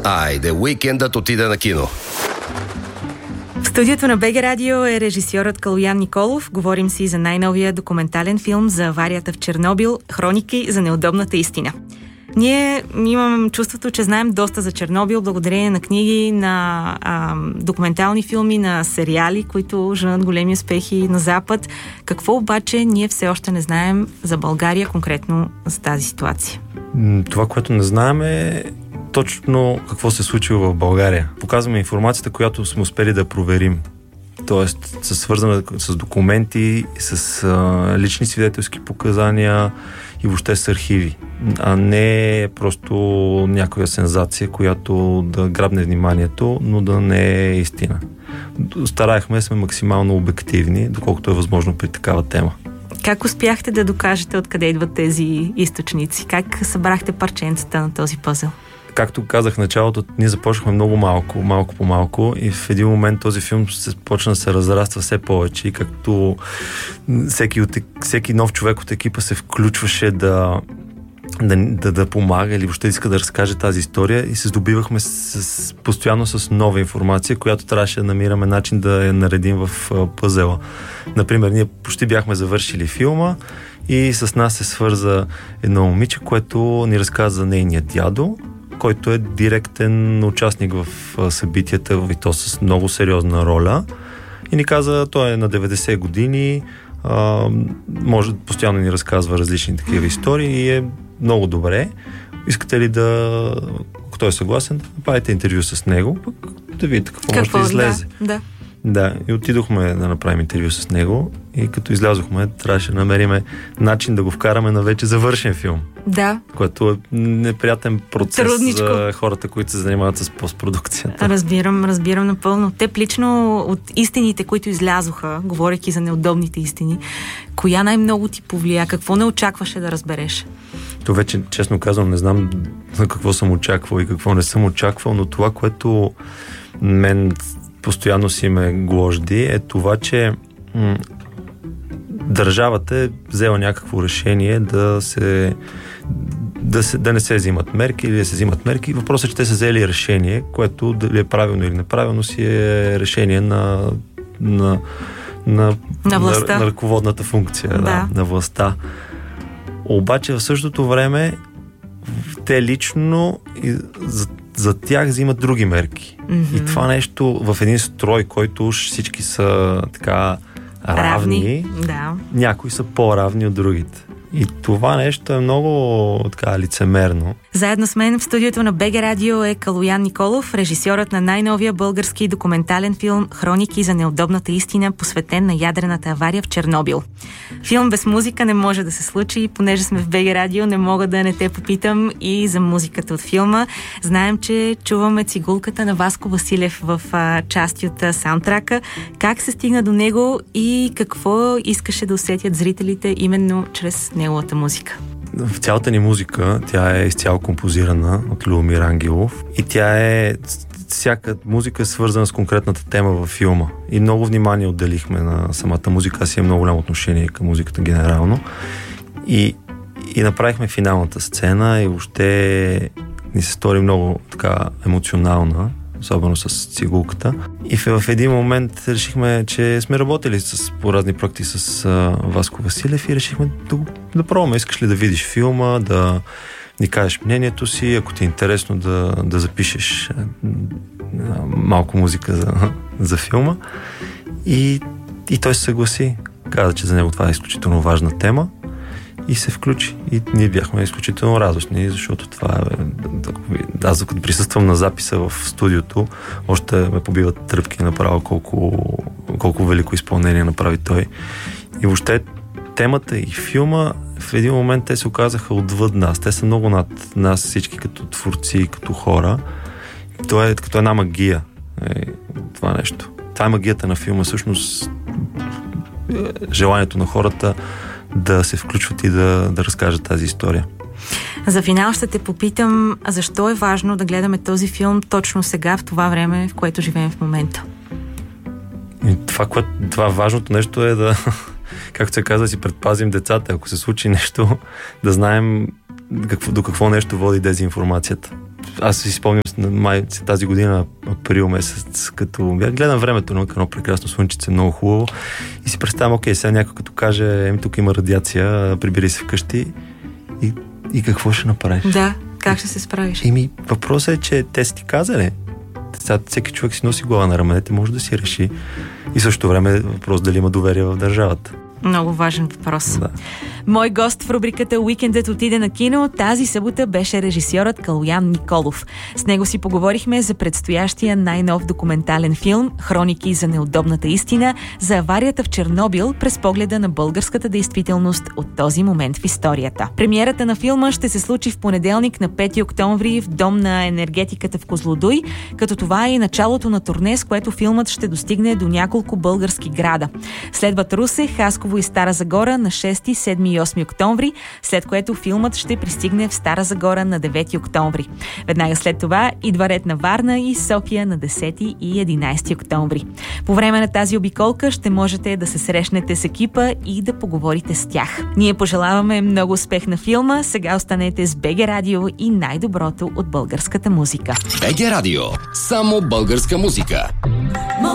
Айде, уикендът отиде на кино. В студиото на БГ Радио е режисьорът Калоян Николов. Говорим си за най-новия документален филм за аварията в Чернобил «Хроники за неудобната истина». Ние имам чувството, че знаем доста за Чернобил, благодарение на книги, на документални филми, на сериали, които женат големи успехи на Запад. Какво обаче ние все още не знаем за България, конкретно за тази ситуация? Това, което не знаем е точно какво се случило в България. Показваме информацията, която сме успели да проверим. Тоест, свързана с документи, с лични свидетелски показания и въобще с архиви. А не просто някоя сензация, която да грабне вниманието, но да не е истина. Старахме сме максимално обективни, доколкото е възможно при такава тема. Как успяхте да докажете откъде идват тези източници? Как събрахте парченцата на този пъзел? Както казах в началото, ние започнахме много малко по малко и в един момент този филм почна да се разраства все повече и както всеки нов човек от екипа се включваше да помага или въобще иска да разкаже тази история и се здобивахме постоянно с нова информация, която трябваше да намираме начин да я наредим в пъзела. Например, ние почти бяхме завършили филма и с нас се свърза едно момиче, което ни разказа за нейния дядо, който е директен участник в събитията и то с много сериозна роля. И ни каза, той е на 90 години, може постоянно ни разказва различни такива истории и е много добре. Искате ли да, ако той е съгласен, да направите интервю с него, пък да видите какво може да излезе. Да, и отидохме да направим интервю с него и като излязохме, трябваше да намерим начин да го вкараме на вече завършен филм. Да. Което е неприятен процес Трудничко за хората, които се занимават с постпродукцията. Разбирам напълно. Теб лично от истините, които излязоха, говорейки за неудобните истини, коя най-много ти повлия? Какво не очакваше да разбереш? То вече, честно казвам, не знам за какво съм очаквал и какво не съм очаквал, но това, което мен постоянно си ме гложди, е това, че държавата е взела някакво решение да не се взимат мерки или да се взимат мерки. Въпросът е, че те са взели решение, което дали е правилно или неправилно си е решение на властта. На ръководната функция на властта. Обаче в същото време те лично за тях взимат други мерки. Mm-hmm. И това нещо в един строй, който уж всички са така равни. Да. Някои са по-равни от другите. И това нещо е много така лицемерно. Заедно с мен в студиото на БГ Радио е Калоян Николов, режисьорът на най-новия български документален филм «Хроники за неудобната истина», посветен на ядрената авария в Чернобил. Филм без музика не може да се случи и понеже сме в БГ Радио, не мога да не те попитам и за музиката от филма. Знаем, че чуваме цигулката на Васко Василев в части от саундтрака. Как се стигна до него и какво искаше да усетят зрителите именно чрез неговата музика? В цялата ни музика, тя е изцяло композирана от Любомир Ангелов и всяка музика е свързана с конкретната тема във филма. И много внимание отделихме на самата музика. Аз имам много голямо отношение към музиката генерално. И направихме финалната сцена и въобще ни се стори много така емоционална, особено с цигулката. И в един момент решихме, че сме работили по разни проекти с Васко Василев и решихме да пробваме. Искаш ли да видиш филма, да ни кажеш мнението си, ако ти е интересно да запишеш малко музика за филма. И той се съгласи. Каза, че за него това е изключително важна тема и се включи. И ние бяхме изключително радостни, защото това е... Аз докато присъствам на записа в студиото, още ме побиват тръпки направо колко велико изпълнение направи той. И въобще темата и филма в един момент те се оказаха отвъд нас. Те са много над нас всички като творци, като хора. То е като една магия. Това нещо. Това е магията на филма. Всъщност желанието на хората да се включват и да разкажат тази история. За финал ще те попитам, защо е важно да гледаме този филм точно сега, в това време, в което живеем в момента? И това важното нещо е да, както се казва, си предпазим децата. Ако се случи нещо, да знаем до какво нещо води дезинформацията. Аз си спомням май тази година, април месец, като гледам времето на едно прекрасно слънчице, много хубаво и си представям, окей, сега някой като каже, тук има радиация, прибери се вкъщи и какво ще направиш? Да, как ще се справиш? Въпросът е, че те си ти казали. Всеки човек си носи глава на раменете, може да си реши. И също време е въпрос дали има доверие в държавата. Много важен въпрос. Да. Мой гост в рубриката "Уикендът отиде на кино" тази събота беше режисьорът Калоян Николов. С него си поговорихме за предстоящия най-нов документален филм "Хроники за неудобната истина" за аварията в Чернобил през погледа на българската действителност от този момент в историята. Премиерата на филма ще се случи в понеделник на 5 октомври в Дом на енергетиката в Козлодуй, като това е и началото на турне, с което филмът ще достигне до няколко български града. Следват Русе, Хасково и Стара Загора на 6, 7 и 8 октомври, след което филмът ще пристигне в Стара Загора на 9 октомври. Веднага след това идва ред на Варна и София на 10 и 11 октомври. По време на тази обиколка ще можете да се срещнете с екипа и да поговорите с тях. Ние пожелаваме много успех на филма. Сега останете с БГ Радио и най-доброто от българската музика. БГ Радио. Само българска музика.